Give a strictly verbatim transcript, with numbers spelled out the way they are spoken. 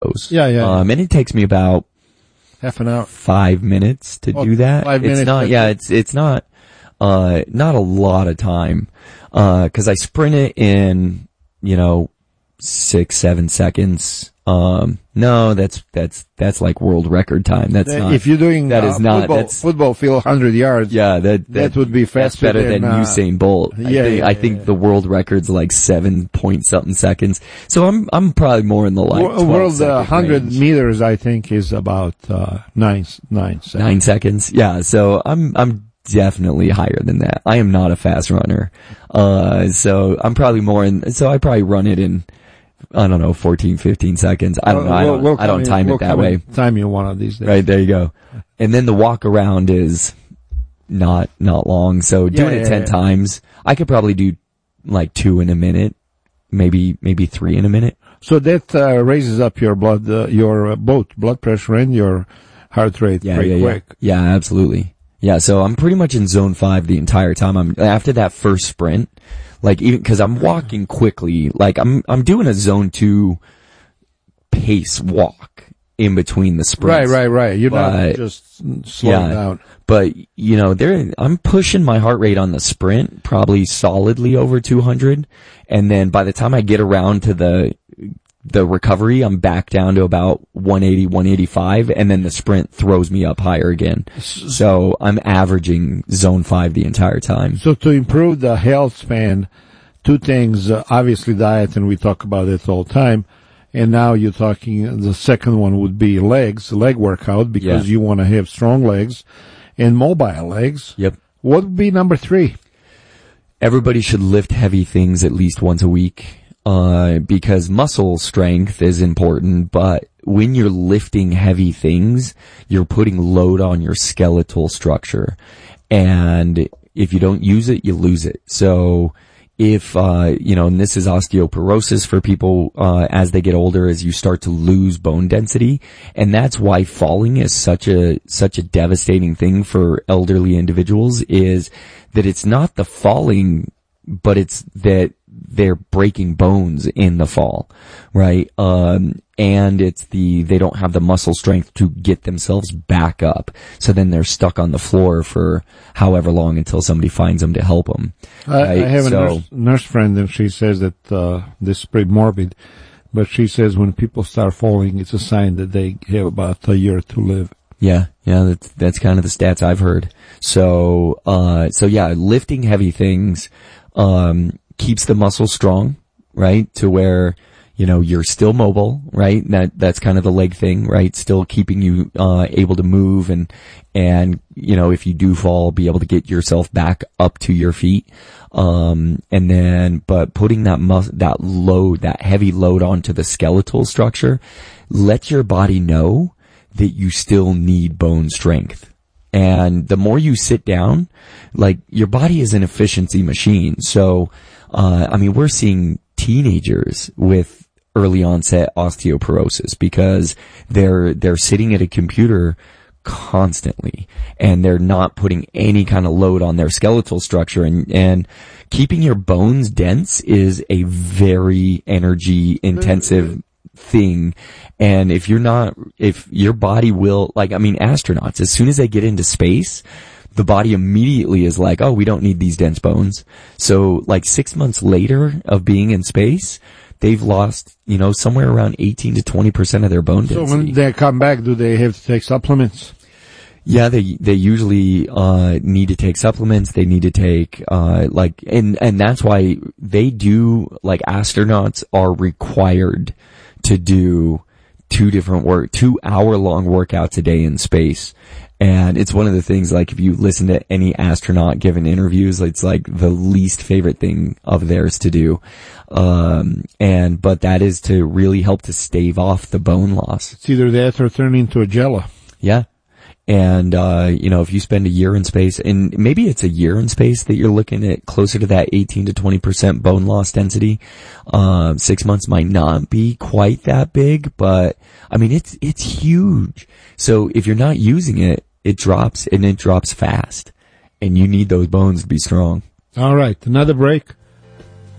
Yeah, yeah. Um, and it takes me about half an hour, five minutes to oh, do that. Five it's minutes. not, yeah, it's, it's not, uh, not a lot of time. Uh, cause I sprint it in, you know, six, seven seconds. Um, no, that's, that's, that's like world record time. That's not, if you're doing, that uh, is not, football, that's, football field one hundred yards. yeah, that, that, that would be faster that's better than, than uh, Usain Bolt. I yeah, think, yeah, I think yeah. the world record's like seven point something seconds. So I'm, I'm probably more in the like Wo- world uh, one hundred range. meters, I think, is about uh, nine nine seconds. Nine seconds. Yeah. So I'm, I'm definitely higher than that. I am not a fast runner. Uh, so I'm probably more in, so I probably run it in, I don't know, fourteen, fifteen seconds. I don't know. I don't, We'll, we'll I don't in, time we'll it that way. Time you one of these days. Right. There you go. And then the walk around is not, not long. So Yeah, doing yeah, it ten yeah. times, I could probably do like two in a minute, maybe, maybe three in a minute. So that uh, raises up your blood, uh, your uh, both blood pressure and your heart rate Yeah. pretty Yeah. quick. Yeah. Yeah. Absolutely. Yeah. So I'm pretty much in zone five the entire time. I'm after that first sprint. Like even, cause I'm walking quickly, like I'm, I'm doing a zone two pace walk in between the sprints. Right, right, right. You're But- not just slowing yeah, down. But, you know, there, I'm pushing my heart rate on the sprint probably solidly over two hundred. And then by the time I get around to the, the recovery, I'm back down to about one eighty, one eighty-five, and then the sprint throws me up higher again. So I'm averaging zone five the entire time. So to improve the health span, two things, uh, obviously diet, and we talk about it all the time. And now you're talking, the second one would be legs, leg workout, because Yeah. you want to have strong legs and mobile legs. Yep. What would be number three? Everybody should lift heavy things at least once a week, uh, because muscle strength is important, but when you're lifting heavy things, you're putting load on your skeletal structure. And if you don't use it, you lose it. So if, uh, you know, and this is osteoporosis for people, uh, as they get older, as you start to lose bone density. And that's why falling is such a, such a devastating thing for elderly individuals, is that it's not the falling, but it's that they're breaking bones in the fall, right? Um, and it's the, they don't have the muscle strength to get themselves back up. So then they're stuck on the floor for however long until somebody finds them to help them. I, Right? I have a So- nurse, nurse friend, and she says that uh, this is pretty morbid, but she says when people start falling, it's a sign that they have about a year to live. Yeah, yeah, that's, that's kind of the stats I've heard. So, uh, so yeah, lifting heavy things, um, keeps the muscle strong, right? To where, you know, you're still mobile, right? That, that's kind of the leg thing, right? Still keeping you, uh, able to move and, and, you know, if you do fall, be able to get yourself back up to your feet. Um, and then, but putting that mus- that load, that heavy load onto the skeletal structure, let your body know that you still need bone strength. And the more you sit down, like, your body is an efficiency machine. So, uh, I mean, we're seeing teenagers with early onset osteoporosis because they're, they're sitting at a computer constantly and they're not putting any kind of load on their skeletal structure, and, and keeping your bones dense is a very energy intensive thing. And if you're not, if your body will, like, I mean, astronauts, as soon as they get into space, the body immediately is like, oh, we don't need these dense bones. So like six months later of being in space, they've lost, you know, somewhere around eighteen to twenty percent of their bone So density. when they come back, do they have to take supplements? Yeah, they, they usually, uh, need to take supplements. They need to take, uh, like, and, and that's why they do, like, astronauts are required to do two different work, two hour long workouts a day in space. And it's one of the things, like, if you listen to any astronaut giving interviews, it's like the least favorite thing of theirs to do. Um, and, but that is to really help to stave off the bone loss. It's either that or turn into a jello. Yeah. And, uh, you know, if you spend a year in space, and maybe it's a year in space that you're looking at closer to that eighteen to twenty percent bone loss density, um, six months might not be quite that big, but I mean, it's, it's huge. So if you're not using it, it drops, and it drops fast, and you need those bones to be strong. All right, another break.